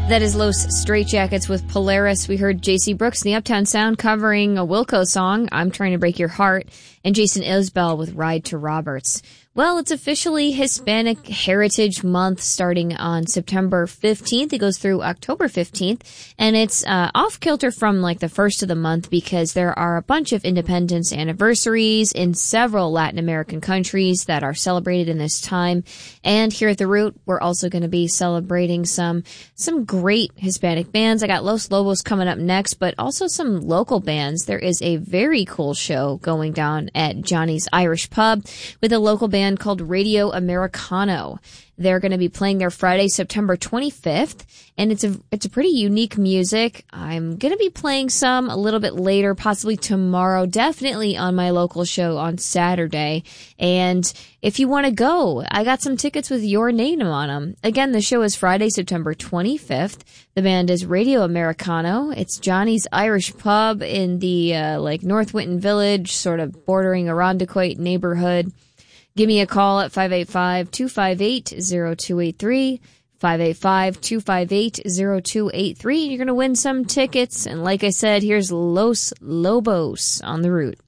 That is Los Straitjackets with Polaris. We heard JC Brooks and the Uptown Sound covering a Wilco song, I'm Trying to Break Your Heart, and Jason Isbell with Ride to Roberts. Well, it's officially Hispanic Heritage Month starting on September 15th. It goes through October 15th, and it's off-kilter from like the first of the month because there are a bunch of independence anniversaries in several Latin American countries that are celebrated in this time. And here at The Root, we're also going to be celebrating some great Hispanic bands. I got Los Lobos coming up next, but also some local bands. There is a very cool show going down at Johnny's Irish Pub with a local band called Radio Americano. They're going to be playing there Friday, September 25th, and it's a pretty unique music. I'm going to be playing some a little bit later, possibly tomorrow, definitely on my local show on Saturday. And if you want to go, I got some tickets with your name on them. Again, the show is Friday, September 25th. The band is Radio Americano. It's Johnny's Irish Pub in the North Winton Village, sort of bordering Irondequoit neighborhood. Give me a call at 585-258-0283, 585-258-0283. You're going to win some tickets. And like I said, here's Los Lobos on The Root.